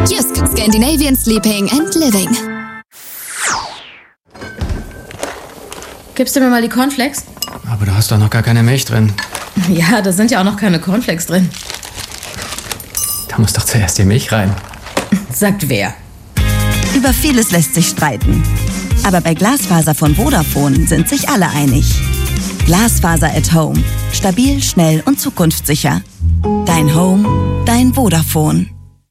Jysk Scandinavian Sleeping and Living. Gibst du mir mal die Cornflakes? Aber da hast doch noch gar keine Milch drin. Ja, da sind ja auch noch keine Cornflakes drin. Da muss doch zuerst die Milch rein. Sagt wer? Über vieles lässt sich streiten. Aber bei Glasfaser von Vodafone sind sich alle einig. Glasfaser at Home. Stabil, schnell und zukunftssicher. Dein Home, dein Vodafone.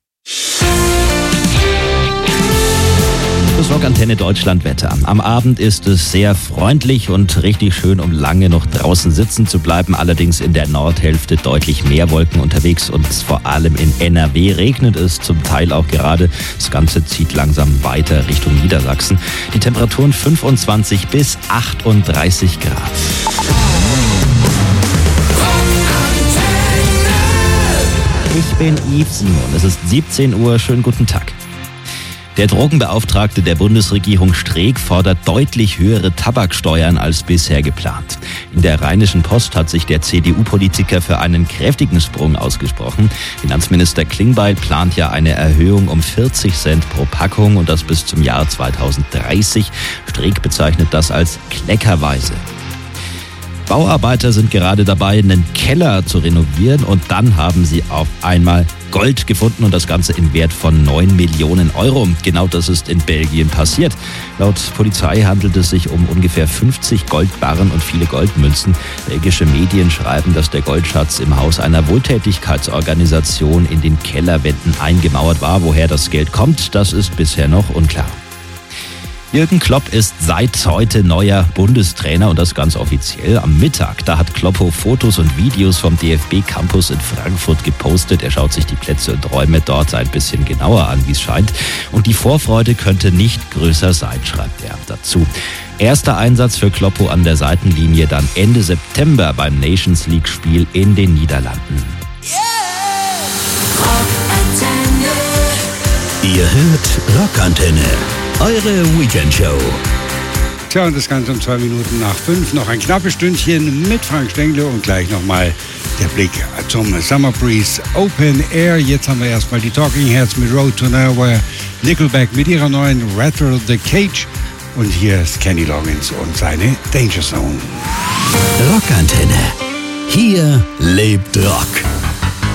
Das Rockantenne Deutschland Wetter. Am Abend ist es sehr freundlich und richtig schön, um lange noch draußen sitzen zu bleiben. Allerdings in der Nordhälfte deutlich mehr Wolken unterwegs und vor allem in NRW regnet es zum Teil auch gerade. Das Ganze zieht langsam weiter Richtung Niedersachsen. Die Temperaturen 25 bis 38 Grad. Ich bin Yves Simon. Es ist 17 Uhr. Schönen guten Tag. Der Drogenbeauftragte der Bundesregierung Streeck fordert deutlich höhere Tabaksteuern als bisher geplant. In der Rheinischen Post hat sich der CDU-Politiker für einen kräftigen Sprung ausgesprochen. Finanzminister Klingbeil plant ja eine Erhöhung um 40 Cent pro Packung und das bis zum Jahr 2030. Streeck bezeichnet das als kleckerweise. Bauarbeiter sind gerade dabei, einen Keller zu renovieren und dann haben sie auf einmal Gold gefunden und das Ganze im Wert von 9 Millionen Euro. Genau das ist in Belgien passiert. Laut Polizei handelt es sich um ungefähr 50 Goldbarren und viele Goldmünzen. Belgische Medien schreiben, dass der Goldschatz im Haus einer Wohltätigkeitsorganisation in den Kellerwänden eingemauert war. Woher das Geld kommt, das ist bisher noch unklar. Jürgen Klopp ist seit heute neuer Bundestrainer und das ganz offiziell. Am Mittag, da hat Kloppo Fotos und Videos vom DFB-Campus in Frankfurt gepostet. Er schaut sich die Plätze und Räume dort ein bisschen genauer an, wie es scheint. Und die Vorfreude könnte nicht größer sein, schreibt er dazu. Erster Einsatz für Kloppo an der Seitenlinie dann Ende September beim Nations League-Spiel in den Niederlanden. Ihr hört Rockantenne. Eure Weekendshow. Tja, und das Ganze um 2 Minuten nach 5. Noch ein knappes Stündchen mit Frank Stengler und gleich nochmal der Blick zum Summer Breeze Open Air. Jetzt haben wir erstmal die Talking Heads mit Road to Nowhere, Nickelback mit ihrer neuen Rattle the Cage und hier ist Kenny Loggins und seine Danger Zone. Rockantenne. Hier lebt Rock.